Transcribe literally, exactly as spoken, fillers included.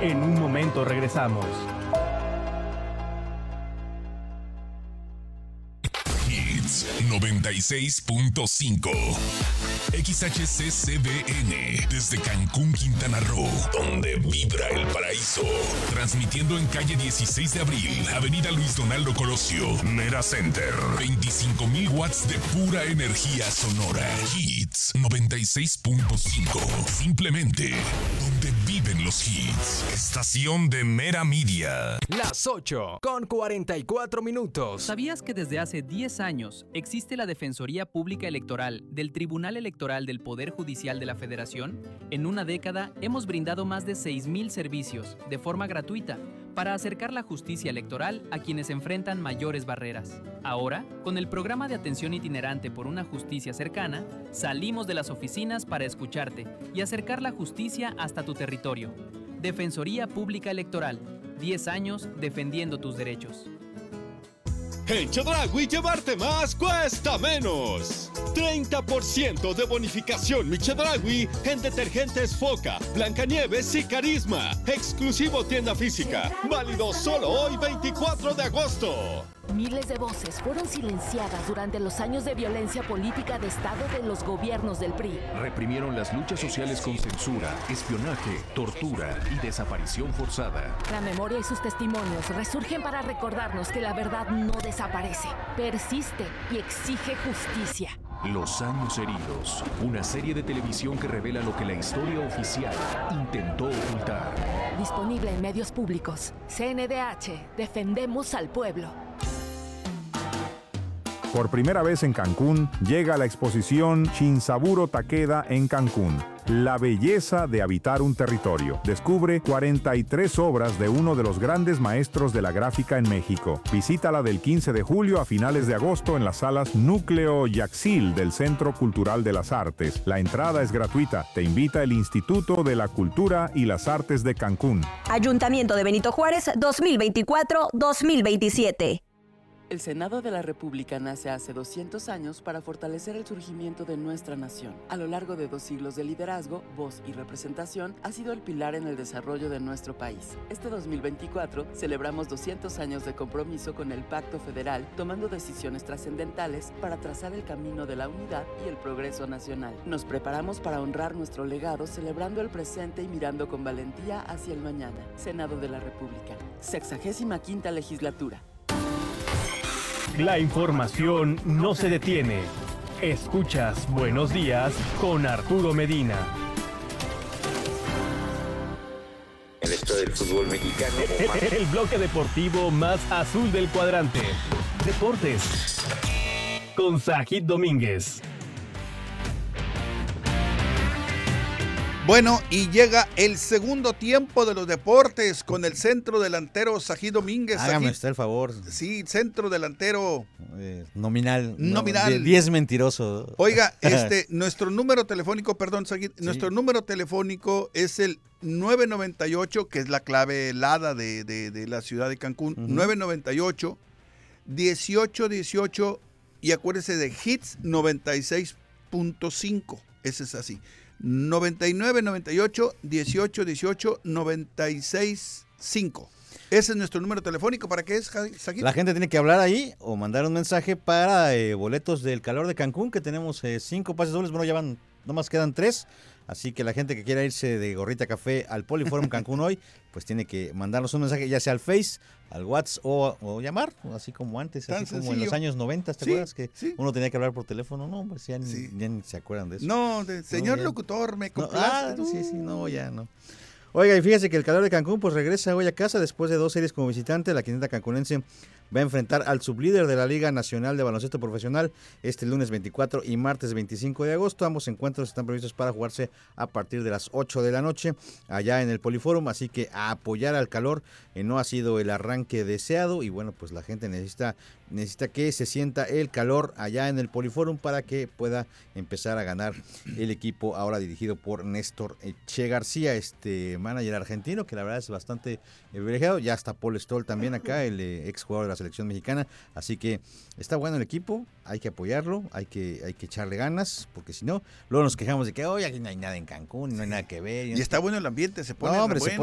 En un momento regresamos. Hits noventa y seis punto cinco. X H C C B N desde Cancún, Quintana Roo, donde vibra el paraíso. Transmitiendo en calle dieciséis de abril, avenida Luis Donaldo Colosio, Mera Center. veinticinco mil watts de pura energía sonora. Hits noventa y seis punto cinco. Simplemente donde viven los hits. Estación de Mera Media. Las ocho con cuarenta y cuatro minutos. ¿Sabías que desde hace diez años existe la Defensoría Pública Electoral del Tribunal Electoral del Poder Judicial de la Federación? En una década hemos brindado más de seis mil servicios de forma gratuita para acercar la justicia electoral a quienes enfrentan mayores barreras. Ahora, con el programa de atención itinerante por una justicia cercana, salimos de las oficinas para escucharte y acercar la justicia hasta tu territorio. Defensoría Pública Electoral, diez años defendiendo tus derechos. En Chedraui llevarte más cuesta menos. treinta por ciento de bonificación Mi Chedraui en detergentes Foca, Blancanieves y Carisma. Exclusivo tienda física. Válido solo hoy veinticuatro de agosto. Miles de voces fueron silenciadas durante los años de violencia política de Estado de los gobiernos del P R I. Reprimieron las luchas sociales con censura, espionaje, tortura y desaparición forzada. La memoria y sus testimonios resurgen para recordarnos que la verdad no desaparece, persiste y exige justicia. Los años heridos, una serie de televisión que revela lo que la historia oficial intentó ocultar. Disponible en medios públicos. C N D H, defendemos al pueblo. Por primera vez en Cancún, llega la exposición Shinsaburo Takeda en Cancún. La belleza de habitar un territorio. Descubre cuarenta y tres obras de uno de los grandes maestros de la gráfica en México. Visítala del quince de julio a finales de agosto en las salas Núcleo Yaxil del Centro Cultural de las Artes. La entrada es gratuita. Te invita el Instituto de la Cultura y las Artes de Cancún. Ayuntamiento de Benito Juárez dos mil veinticuatro dos mil veintisiete. El Senado de la República nace hace doscientos años para fortalecer el surgimiento de nuestra nación. A lo largo de dos siglos de liderazgo, voz y representación, ha sido el pilar en el desarrollo de nuestro país. Este dos mil veinticuatro celebramos doscientos años de compromiso con el Pacto Federal, tomando decisiones trascendentales para trazar el camino de la unidad y el progreso nacional. Nos preparamos para honrar nuestro legado, celebrando el presente y mirando con valentía hacia el mañana. Senado de la República, sexagésima quinta legislatura. La información no se detiene. Escuchas Buenos Días con Arturo Medina. En la historia del fútbol mexicano. El, el bloque deportivo más azul del cuadrante. Deportes. Con Sajid Domínguez. Bueno, y llega el segundo tiempo de los deportes con el centro delantero Sajid Domínguez. Hágame Sajid. usted el favor. Sí, centro delantero. Eh, nominal. Nominal. diez mentiroso. Oiga, este, nuestro número telefónico, perdón, Sajid, sí. Nuestro número telefónico es el nueve noventa y ocho, que es la clave helada de, de, de la ciudad de Cancún. Uh-huh. nueve noventa y ocho, dieciocho dieciocho, y acuérdese de Hits noventa y seis punto cinco. Ese es así. noventa y nueve noventa y ocho, dieciocho dieciocho, noventa y seis cinco. Ese es nuestro número telefónico. ¿Para qué es, Sajid? La gente tiene que hablar ahí o mandar un mensaje para eh, boletos del calor de Cancún, que tenemos eh, cinco pases dobles. Bueno, ya van, nomás quedan tres. Así que la gente que quiera irse de Gorrita Café al Poliforum Cancún hoy, pues tiene que mandarnos un mensaje, ya sea al Face, al WhatsApp o, o llamar, así como antes, Tan así como sencillo. en los años noventa, ¿te Sí, acuerdas? Que sí. uno tenía que hablar por teléfono, no, pues ya, Sí. ni, ya ni se acuerdan de eso. No, de, señor ya. locutor, me No, complace. ah, sí, sí, no, ya no. Oiga, y fíjese que el calor de Cancún pues regresa hoy a casa después de dos series como visitante. La quinta cancunense va a enfrentar al sublíder de la Liga Nacional de Baloncesto Profesional este lunes veinticuatro y martes veinticinco de agosto. Ambos encuentros están previstos para jugarse a partir de las ocho de la noche allá en el Poliforum, así que a apoyar al calor. Eh, no ha sido el arranque deseado y bueno, pues la gente necesita necesita que se sienta el calor allá en el Poliforum para que pueda empezar a ganar el equipo ahora dirigido por Néstor Che García, este manager argentino que la verdad es bastante privilegiado. Ya está Paul Stoll también acá, el eh, ex jugador de la selección mexicana, así que está bueno el equipo, hay que apoyarlo, hay que hay que echarle ganas, porque si no, luego nos quejamos de que hoy aquí no hay nada en Cancún, no hay nada que ver. Y está bueno el ambiente, se pone no, hombre, bueno. se